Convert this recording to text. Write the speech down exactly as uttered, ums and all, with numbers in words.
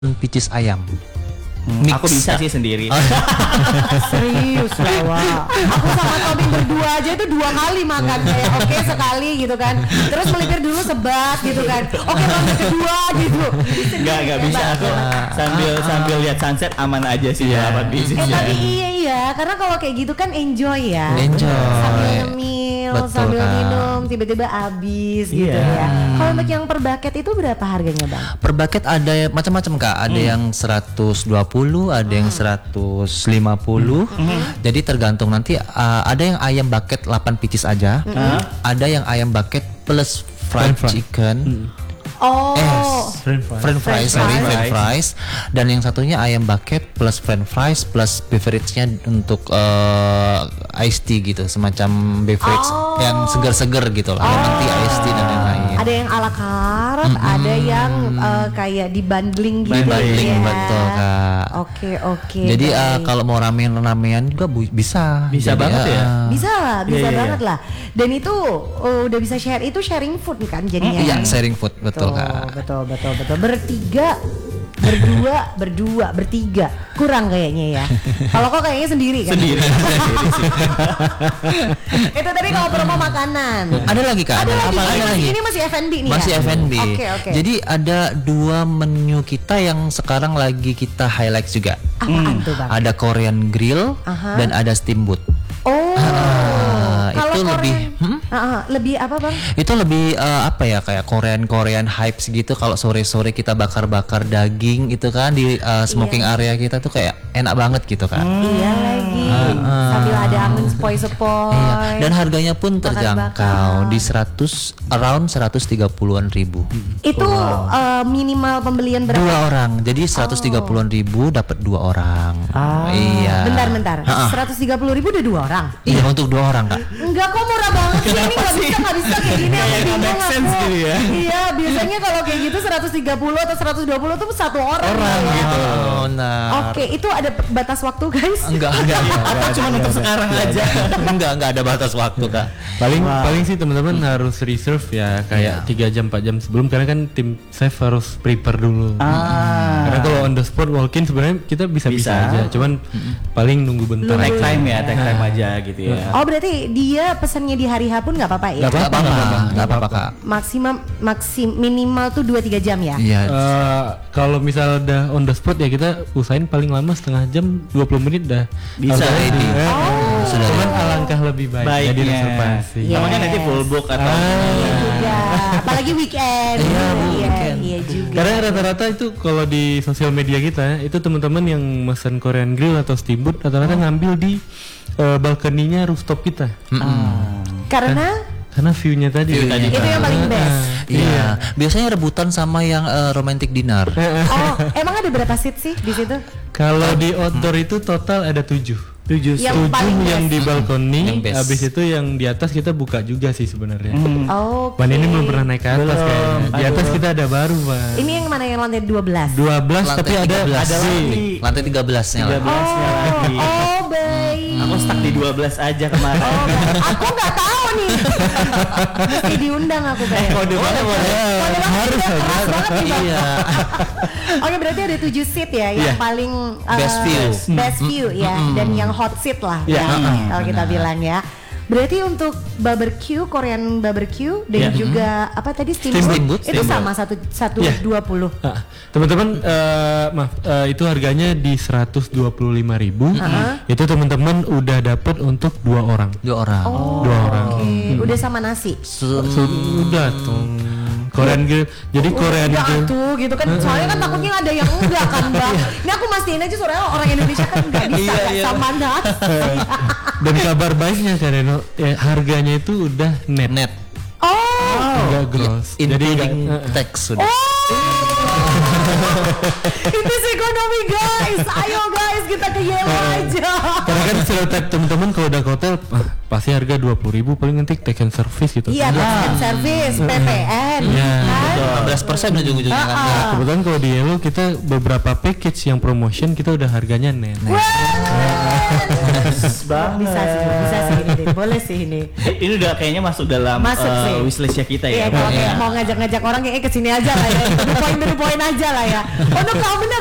picis ayam. Hmm, aku bisa sih sendiri. Serius Lawa. Aku sama Tommy berdua aja itu dua kali makan kayak oke okay, sekali gitu kan. Terus melipir dulu sebat gitu kan. Oke okay, kali kedua gitu. Enggak enggak bisa aku sambil sambil lihat sunset aman aja sih ya dapat bisnis. Eh tapi iya iya karena kalau kayak gitu kan enjoy ya. Enjoy. Sambil ngemil, Betul, sambil Kak. minum, tiba-tiba habis gitu Iya. ya. Kalau untuk yang per bucket itu berapa harganya, Bang? Per bucket ada macam-macam Kak, ada Hmm. yang seratus dua puluh, ada yang seratus lima puluh. Jadi tergantung nanti uh, ada yang ayam bucket delapan picis aja. Ada yang ayam bucket plus fried chicken. Oh. Eh, French fries. French fries, sorry, fries. French fries. Dan yang satunya ayam bucket plus French fries plus beverage-nya untuk uh, iced tea gitu, semacam beverage Oh. yang segar-segar gitu lah, lemon tea, iced tea dan lain-lain. Ada yang ala carte, ada yang uh, kayak dibundling gitu Bundling, ya. betul Kak. Oke oke. Jadi uh, baik. kalau mau ramean-ramean juga bu- bisa. Bisa Jadi, banget ya? uh, bisa lah, bisa Iya, iya, banget lah. Dan itu uh, udah bisa share, itu sharing food kan jadinya. Iya, sharing food, betul Betul, Kak. betul, betul, betul. Bertiga, berdua, berdua, bertiga. Kurang kayaknya ya. Kalau kok kayaknya sendiri kan? Sendiri. Sendiri sih. Itu tadi kalau promo makanan. Ada lagi Kak? Ada lagi, Ada ini, lagi. ini masih F and B nih Masih ya? F and B. Oke, oke. Jadi ada dua menu kita yang sekarang lagi kita highlight juga. Apaan tuh Bang? Ada Korean grill Aha. dan ada steamboat. Oh, Ah, kalau itu Korean- lebih, hmm? Ah, ah, lebih apa Bang? Itu lebih eh, apa ya, kayak Korean Korean hypes gitu. Kalau sore-sore kita bakar-bakar daging itu kan di eh, smoking area kita tuh kayak enak banget gitu kan. Iya lagi, sambil ada angin sepoi-sepoi. Iya. Dan harganya pun Bakar-bakar. terjangkau di seratus around seratus tiga puluhan ribu. Itu eh, minimal pembelian berapa? Dua orang, jadi seratus tiga puluhan ribu dapat dua orang. Iya. Bentar-bentar, seratus tiga puluh ribu udah dua orang. Iya, untuk dua orang Kak. Enggak, kok murah banget sih, ini nggak bisa, nggak bisa kayak gini, aku Kayak nggak bingung make sense aku. gitu ya. Iya, biasanya kalau kayak gitu seratus tiga puluh atau seratus dua puluh tuh satu orang, ya. Oh, nah. Oke, itu ada batas waktu guys? Enggak, enggak, enggak. Atau cuma untuk sekarang aja. Enggak, enggak ada batas waktu Kak. Paling paling sih teman-teman harus reserve ya kayak tiga jam empat jam sebelum, karena kan tim chef harus prepare dulu. Ah. Karena kalau on the spot walk-in sebenarnya kita bisa-bisa Bisa. aja, cuman paling nunggu bentar. Take time ya, take time aja gitu ya. Oh, berarti dia pesannya di hari H pun nggak apa-apa ya? Enggak apa-apa, enggak apa-apa Kak. Maksimum maksim minimal tuh dua tiga jam ya? Iya. Eh, kalau misal udah on the spot ya kita usahain paling lama setengah jam, dua puluh menit dah Bisa harus ready. Eh, Oh. Sudah. Cuman alangkah lebih baik jadi Baiknya. reservasi. Iya. Namanya nanti full book atau Iya juga, apalagi weekend. Iya, iya, iya juga. Karena rata-rata itu kalau di sosial media kita itu teman-teman yang mesen Korean grill atau steamboat rata-rata ngambil di eh, balkoninya rooftop kita. Karena Karena view-nya tadi. View tadi. itu yang paling best. Iya. Biasanya rebutan sama yang eh, romantic dinner. Oh, emang ada berapa seat sih di situ? Kalau di outdoor itu total ada tujuh. tujuh Yang Tujuh paling yang best. di balkoni, Yang best. habis itu yang di atas kita buka juga sih sebenarnya. Oke. Pan ini belum pernah naik ke atas Belum. kayaknya. Di atas Aduh. kita ada baru, Pak. Ini yang mana yang lantai dua belas? dua belas tapi ada tiga belas. ada lagi. Lantai tiga belasnya tiga lah. belasnya lagi. Oh, baik. Aku stuck di dua belas aja kemarin. Oh, baik. Aku nggak tahu nih. Mesti diundang aku kayaknya. Kode banget boleh. Kode banget, Harus, udah keras harus. banget nih, Bang. Iya. Oke, berarti ada tujuh seat ya, yang Iya. paling uh, Best view. best view ya, dan yang hot seat lah, Iya. ya, kalau kita bilang ya. Berarti untuk barbecue, Korean barbecue dan Iya. juga apa tadi steamboat, Steamboat, itu steamboat. sama satu satu Iya. dua puluh. Ah, teman-teman, eh, maaf, eh, itu harganya di seratus dua puluh lima ribu. Itu teman-teman udah dapat untuk dua orang. Dua orang. Oh, Dua orang. oke. Udah sama nasi. Sem- Sudah tuh. Korean grill. Jadi Korean Udah grill. tuh gitu kan, soalnya kan takutnya ada yang enggak kan Bang. Ini aku mastiin aja soalnya orang Indonesia kan nggak bisa Iya, nggak iya. sama nasi. Dan kabar baiknya Kak Reno, eh, harganya itu udah net. net. Oh, Enggak gross. Jadi Including nggak- tax sudah. itu ekonomi guys. Ayo guys, kita ke Yellow aja. Karena kan stereotip teman-teman kalau udah ke hotel ah, pasti harga dua puluh ribu, paling nanti take and service gitu. Iya, tax and service, P P N, Iya. kan? lima belas persen ujung-ujungnya kan. Ah, Kak. Kebetulan kalau di Yellow kita beberapa package yang promotion kita udah harganya net. Wah, banget. Bisa sih, bisa sih ini, Din. Boleh sih ini. Ini udah kayaknya masuk dalam Masuk uh, sih. wishlistnya kita Iya, ya. kalau Iya. kayak mau ngajak-ngajak orang kayaknya kesini aja lah ya. To the point, to the point aja lah ya. Oh, no, kamu bener